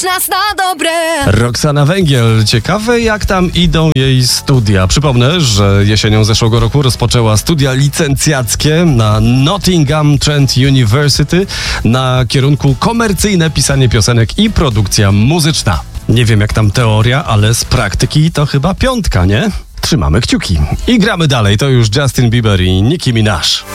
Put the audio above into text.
nas na dobre. Roxana Węgiel. Ciekawe, jak tam idą jej studia. Przypomnę, że jesienią zeszłego roku rozpoczęła studia licencjackie na Nottingham Trent University na kierunku komercyjne pisanie piosenek i produkcja muzyczna. Nie wiem, jak tam teoria, ale z praktyki to chyba 5, nie? Trzymamy kciuki. I gramy dalej. To już Justin Bieber i Nicki Minaj.